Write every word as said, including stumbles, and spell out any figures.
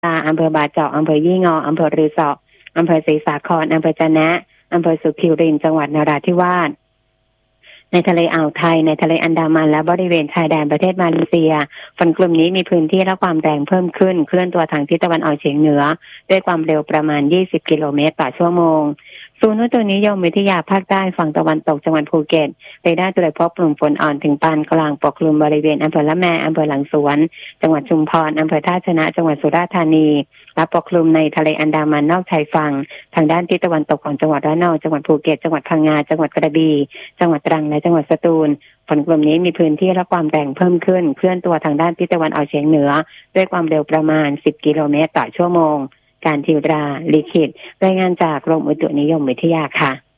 อำเภอบาเจาะอำเภอยี่งออำเภอรือสออำเภอศรีสาครอำเภอจะนะอำเภอสุขิวรินทร์จังหวัดนราธิวาสในทะเลอ่าวไทยในทะเลอันดามันและบริเวณชายแดนประเทศมาเลเซียฝนกลุ่มนี้มีพื้นที่และความแรงเพิ่มขึ้นเคลื่อนตัวทางทิศตะวันออกเฉียงเหนือด้วยความเร็วประมาณยี่สิบกิโลเมตรต่อชั่วโมงศูนย์อุตุนิยมวิทยาภาคใต้ฝั่งตะวันตกจังหวัดภูเก็ตเรดาร์ตรวจพบกลุ่มฝนอ่อนถึงปานกลางปกคลุมบริเวณอำเภอละแมอำเภอหลังสวนจังหวัดชุมพรอำเภอท่าชนะจังหวัดสุราษฎร์ธานีและปกคลุมในทะเลอันดามันนอกชายฝั่งทางด้านทิศตะวันตกของจังหวัดระนองจังหวัดภูเก็ตจังหวัดพังงาจังหวัดกระบี่จังหวัดตรังและจังหวัดสตูลฝนกลุ่มนี้มีพื้นที่และความแรงเพิ่มขึ้นเคลื่อนตัวทางด้านทิศตะวันออกเฉียงเหนือด้วยความเร็วประมาณสิบกิโลเมตรต่อชั่วโมงการทิวราลิขิตรายงานจากกรมอุตุนิยมวิทยาค่ะ